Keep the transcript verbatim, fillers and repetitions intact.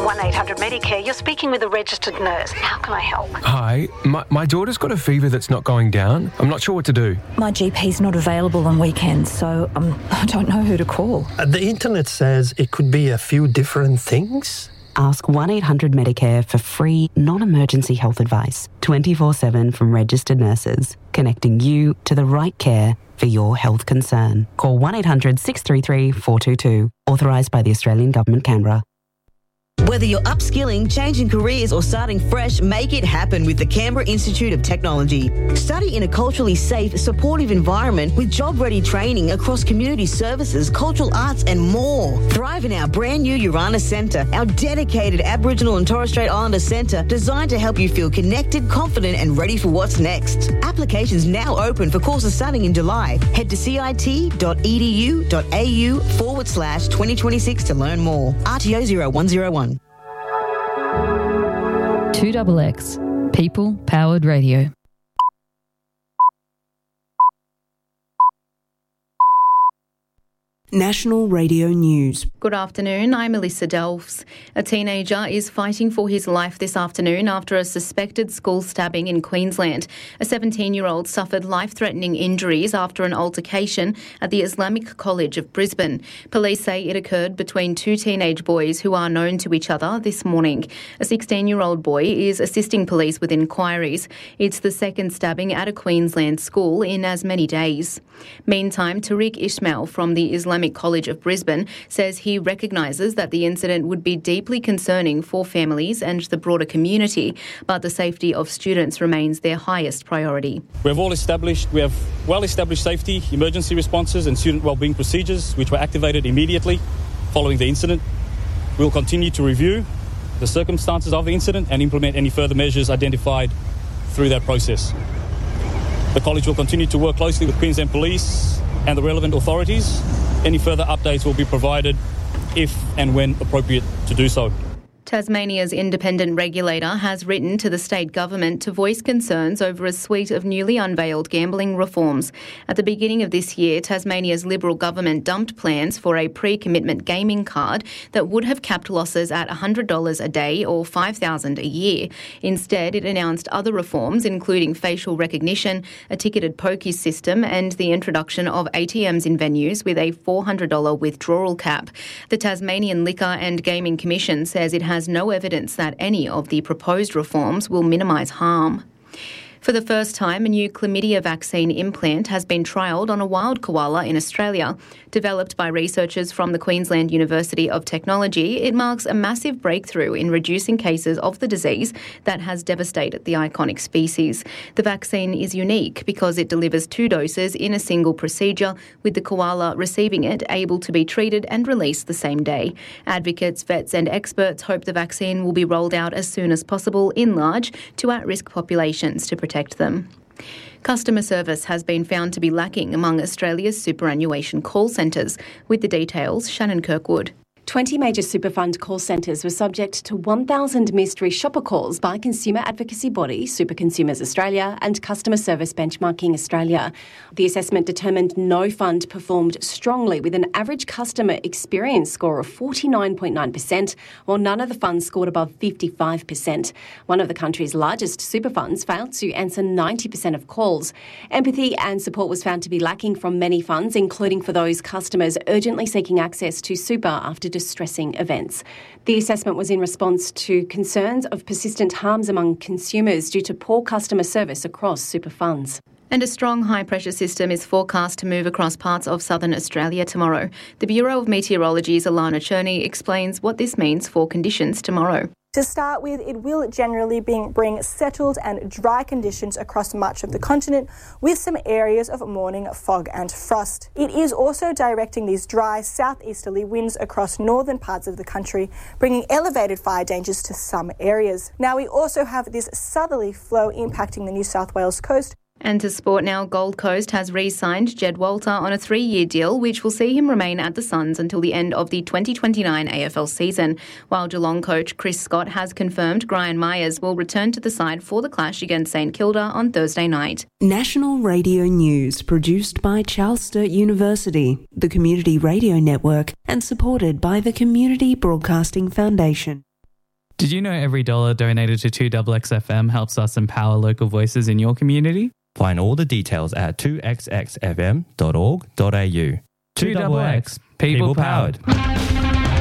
one eight hundred Medicare. You're speaking with a registered nurse. How can I help? Hi, my, my daughter's got a fever that's not going down. I'm not sure what to do. My G P's not available on weekends, so um, I don't know who to call. Uh, the internet says it could be a few different things. Ask one eight hundred Medicare for free, non-emergency health advice, twenty-four seven from registered nurses, connecting you to the right care for your health concern. Call one eight hundred six three three four two two, authorised by the Australian Government, Canberra. Whether you're upskilling, changing careers or starting fresh, make it happen with the Canberra Institute of Technology. Study in a culturally safe, supportive environment with job-ready training across community services, cultural arts and more. Thrive in our brand new Urana Centre, our dedicated Aboriginal and Torres Strait Islander centre designed to help you feel connected, confident and ready for what's next. Applications now open for courses starting in July. Head to cit.edu.au forward slash 2026 to learn more. R T O zero one zero one. two X X, people-powered radio. National Radio News. Good afternoon, I'm Melissa Delves. A teenager is fighting for his life this afternoon after a suspected school stabbing in Queensland. A seventeen-year-old suffered life-threatening injuries after an altercation at the Islamic College of Brisbane. Police say it occurred between two teenage boys who are known to each other this morning. A sixteen-year-old boy is assisting police with inquiries. It's the second stabbing at a Queensland school in as many days. Meantime, Tariq Ismail from the Islamic College of Brisbane says he recognises that the incident would be deeply concerning for families and the broader community, but the safety of students remains their highest priority. We have all established, we have well-established safety, emergency responses and student wellbeing procedures which were activated immediately following the incident. We will continue to review the circumstances of the incident and implement any further measures identified through that process. The college will continue to work closely with Queensland Police and the relevant authorities. Any further updates will be provided if and when appropriate to do so. Tasmania's independent regulator has written to the state government to voice concerns over a suite of newly unveiled gambling reforms. At the beginning of this year, Tasmania's Liberal government dumped plans for a pre-commitment gaming card that would have capped losses at one hundred dollars a day or five thousand dollars a year. Instead, it announced other reforms, including facial recognition, a ticketed pokie system and the introduction of A T Ms in venues with a four hundred dollars withdrawal cap. The Tasmanian Liquor and Gaming Commission says it has has no evidence that any of the proposed reforms will minimise harm. For the first time, a new chlamydia vaccine implant has been trialled on a wild koala in Australia. Developed by researchers from the Queensland University of Technology, it marks a massive breakthrough in reducing cases of the disease that has devastated the iconic species. The vaccine is unique because it delivers two doses in a single procedure, with the koala receiving it able to be treated and released the same day. Advocates, vets and experts hope the vaccine will be rolled out as soon as possible in large to at-risk populations to protect them. Customer service has been found to be lacking among Australia's superannuation call centres. With the details, Shannon Kirkwood. twenty major super fund call centres were subject to one thousand mystery shopper calls by consumer advocacy body Super Consumers Australia and Customer Service Benchmarking Australia. The assessment determined no fund performed strongly, with an average customer experience score of forty-nine point nine percent, while none of the funds scored above fifty-five percent. One of the country's largest super funds failed to answer ninety percent of calls. Empathy and support was found to be lacking from many funds, including for those customers urgently seeking access to super after distressing events. The assessment was in response to concerns of persistent harms among consumers due to poor customer service across super funds. And a strong high-pressure system is forecast to move across parts of southern Australia tomorrow. The Bureau of Meteorology's Alana Cherney explains what this means for conditions tomorrow. To start with, it will generally bring, bring settled and dry conditions across much of the continent, with some areas of morning fog and frost. It is also directing these dry southeasterly winds across northern parts of the country, bringing elevated fire dangers to some areas. Now, we also have this southerly flow impacting the New South Wales coast. And to sport now, Gold Coast has re-signed Jed Walter on a three-year deal, which will see him remain at the Suns until the end of the twenty twenty-nine A F L season, while Geelong coach Chris Scott has confirmed Brian Myers will return to the side for the clash against St Kilda on Thursday night. National Radio News, produced by Charles Sturt University, the Community Radio Network, and supported by the Community Broadcasting Foundation. Did you know every dollar donated to two X X F M helps us empower local voices in your community? Find all the details at two x x f m dot org dot a u. two X X, people powered.